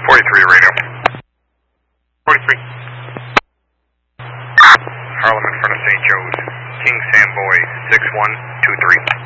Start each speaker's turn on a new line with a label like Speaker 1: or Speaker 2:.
Speaker 1: 43 radio. 43. Harlem in front of St. Joe's. King Sam Boy, 6123.